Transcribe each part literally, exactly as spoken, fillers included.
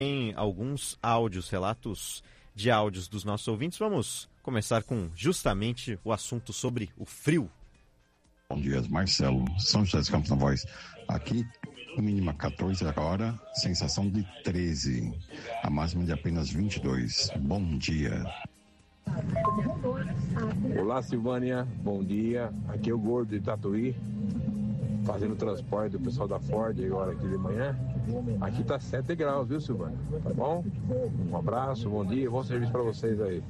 Em alguns áudios, relatos de áudios dos nossos ouvintes. Vamos começar com justamente o assunto sobre o frio. Bom dia, Marcelo, São José dos Campos na Voz. Aqui, o mínimo quatorze agora, sensação de treze, a máxima de apenas vinte e dois. Bom dia. Olá, Silvânia, bom dia. Aqui é o Gordo de Tatuí, fazendo transporte do pessoal da Ford agora aqui de manhã. Aqui tá sete graus, viu, Silvânia? Tá bom? Um abraço, bom dia, bom serviço para vocês aí.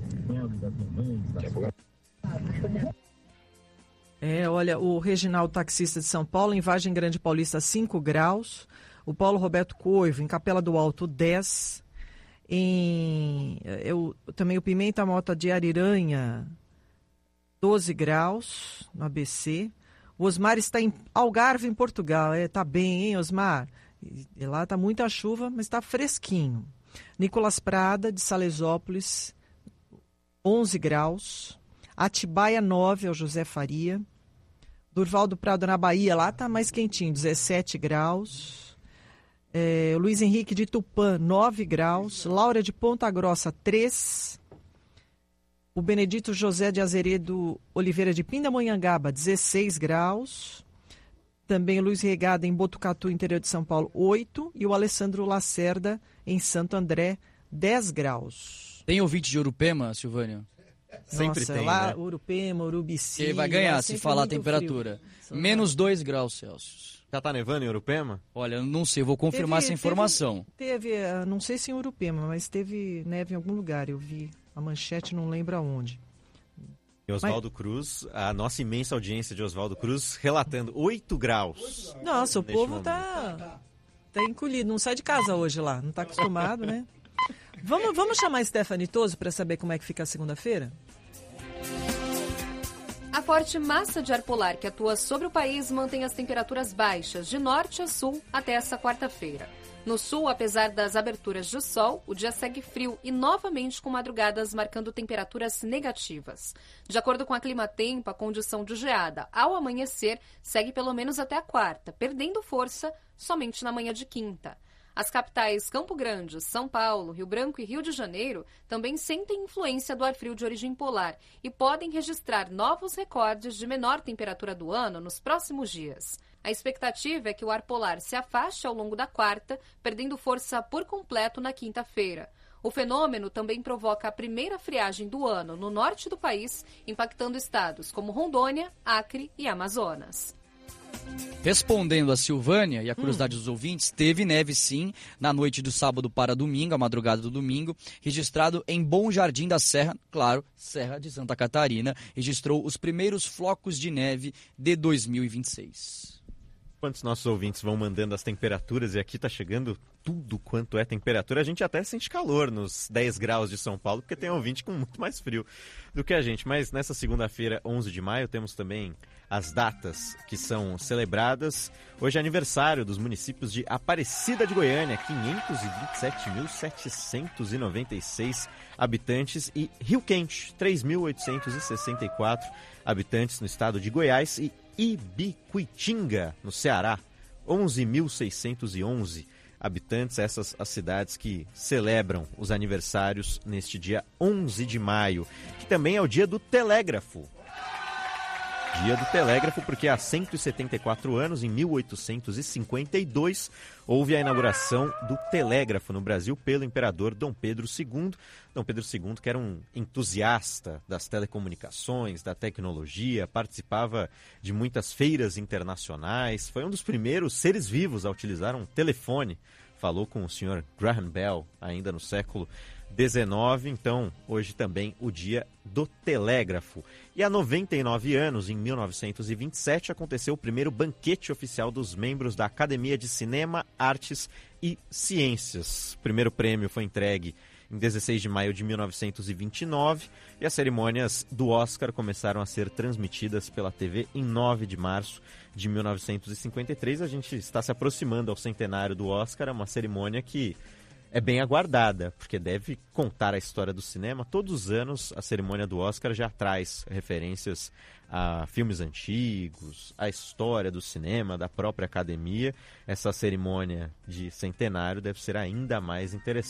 É, olha, o Reginaldo, taxista de São Paulo, em Vargem Grande Paulista, cinco graus. O Paulo Roberto Coivo, em Capela do Alto, dez. Em, eu, também o Pimenta Mota de Ariranha, doze graus, no A B C. O Osmar está em Algarve, em Portugal. É, tá bem, hein, Osmar? E lá tá muita chuva, mas está fresquinho. Nicolas Prada, de Salesópolis, onze graus. Atibaia, nove, é o José Faria. Durval do Prado, na Bahia, lá tá mais quentinho, dezessete graus. É, o Luiz Henrique de Tupã, nove graus. Laura de Ponta Grossa, três. O Benedito José de Azeredo Oliveira de Pindamonhangaba, dezesseis graus. Também o Luiz Regada em Botucatu, interior de São Paulo, oito. E o Alessandro Lacerda em Santo André, dez graus. Tem ouvinte de Urupema, Silvânia? Sempre Nossa, tem, lá, né? Urupema, Urubici. Ele vai ganhar se falar a temperatura. Menos dois graus Celsius. Já tá nevando em Urupema? Olha, eu não sei, vou confirmar Teve- essa informação. Teve, teve, não sei se em Urupema, mas teve neve em algum lugar. Eu vi a manchete, não lembro aonde. E Oswaldo Cruz, a nossa imensa audiência de Oswaldo Cruz, relatando oito graus. Nossa, o Neste povo momento. tá, tá encolhido, não sai de casa hoje lá, não tá acostumado, né? Vamos, vamos chamar a Stephanie Toso para saber como é que fica a segunda-feira? A forte massa de ar polar que atua sobre o país mantém as temperaturas baixas de norte a sul até essa quarta-feira. No sul, apesar das aberturas de sol, o dia segue frio e novamente com madrugadas marcando temperaturas negativas. De acordo com a Climatempo, a condição de geada ao amanhecer segue pelo menos até a quarta, perdendo força somente na manhã de quinta. As capitais Campo Grande, São Paulo, Rio Branco e Rio de Janeiro também sentem influência do ar frio de origem polar e podem registrar novos recordes de menor temperatura do ano nos próximos dias. A expectativa é que o ar polar se afaste ao longo da quarta, perdendo força por completo na quinta-feira. O fenômeno também provoca a primeira friagem do ano no norte do país, impactando estados como Rondônia, Acre e Amazonas. Respondendo a Silvânia e a curiosidade hum. dos ouvintes, teve neve sim na noite do sábado para domingo, a madrugada do domingo, registrado em Bom Jardim da Serra, claro, Serra de Santa Catarina, registrou os primeiros flocos de neve de dois mil e vinte e seis. Quantos nossos ouvintes vão mandando as temperaturas, e aqui tá chegando tudo quanto é temperatura. A gente até sente calor nos dez graus de São Paulo, porque tem ouvinte com muito mais frio do que a gente. Mas nessa segunda-feira, onze de maio, temos também as datas que são celebradas. Hoje é aniversário dos municípios de Aparecida de Goiânia, quinhentos e vinte e sete mil setecentos e noventa e seis habitantes, e Rio Quente, três mil oitocentos e sessenta e quatro habitantes no estado de Goiás, e Ibicuitinga, no Ceará, onze mil seiscentos e onze habitantes. Essas as cidades que celebram os aniversários neste dia onze de maio, que também é o dia do telégrafo. Dia do telégrafo, porque há cento e setenta e quatro anos, em mil oitocentos e cinquenta e dois, houve a inauguração do telégrafo no Brasil pelo imperador Dom Pedro segundo. Dom Pedro segundo, que era um entusiasta das telecomunicações, da tecnologia, participava de muitas feiras internacionais, foi um dos primeiros seres vivos a utilizar um telefone. Falou com o senhor Graham Bell ainda no século dezenove, então hoje também o dia do telégrafo. E há noventa e nove anos, em mil novecentos e vinte e sete, aconteceu o primeiro banquete oficial dos membros da Academia de Cinema, Artes e Ciências. O primeiro prêmio foi entregue em dezesseis de maio de mil novecentos e vinte e nove, e as cerimônias do Oscar começaram a ser transmitidas pela T V em nove de março de mil novecentos e cinquenta e três. A gente está se aproximando ao centenário do Oscar, é uma cerimônia que é bem aguardada, porque deve contar a história do cinema. Todos os anos, a cerimônia do Oscar já traz referências a filmes antigos, a história do cinema, da própria academia. Essa cerimônia de centenário deve ser ainda mais interessante.